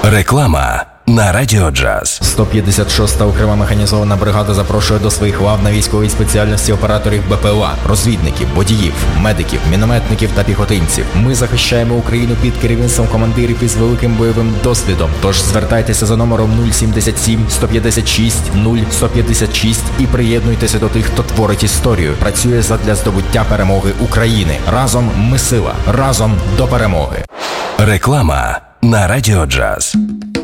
Реклама на Радіо Джаз. 156-та окрема механізована бригада запрошує до своїх лав на військовій спеціальності операторів БПЛА, розвідників, водіїв, медиків, мінометників та піхотинців. Ми захищаємо Україну під керівництвом командирів із великим бойовим досвідом. Тож звертайтеся за номером 077 156 0156 і приєднуйтеся до тих, хто творить історію, працює задля здобуття перемоги України. Разом ми сила, разом до перемоги. Реклама на Радіо Джаз.